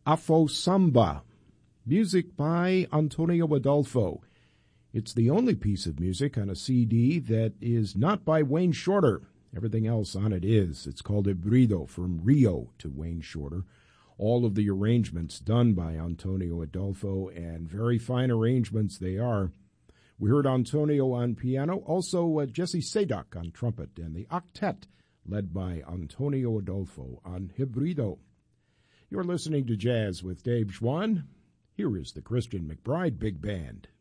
Afro Samba, music by Antonio Adolfo. It's the only piece of music on a CD that is not by Wayne Shorter. Everything else on it is. It's called Hybrido, from Rio to Wayne Shorter. All of the arrangements done by Antonio Adolfo, and very fine arrangements they are. We heard Antonio on piano, also Jesse Sadock on trumpet, and the octet led by Antonio Adolfo on Hybrido. You're listening to Jazz with Dave Schwann. Here is the Christian McBride Big Band.